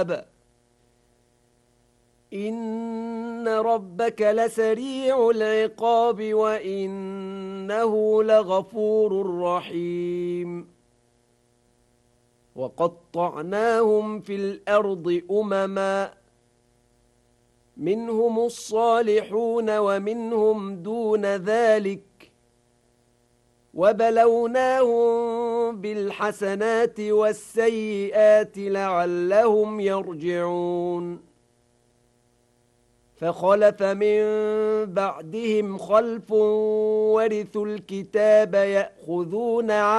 إن ربك لسريع العقاب وإنه لغفور رحيم وقطعناهم في الأرض أمما منهم الصالحون ومنهم دون ذلك وبلوناهم بالحسنات والسيئات لعلهم يرجعون فخلف من بعدهم خلف ورثوا الكتاب يأخذون